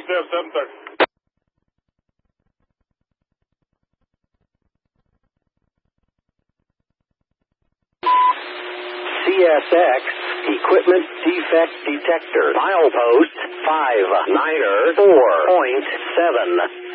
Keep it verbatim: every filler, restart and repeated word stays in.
F seven thirty. C S X Equipment Defect Detector. Milepost five niner four point seven.